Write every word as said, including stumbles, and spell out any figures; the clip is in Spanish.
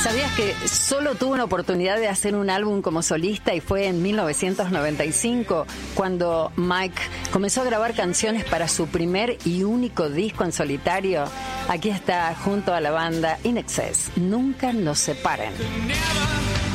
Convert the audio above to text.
¿Sabías que solo tuvo una oportunidad de hacer un álbum como solista y fue en mil novecientos noventa y cinco cuando Mike comenzó a grabar canciones para su primer y único disco en solitario? Aquí está junto a la banda In Excess, Nunca nos separen. Never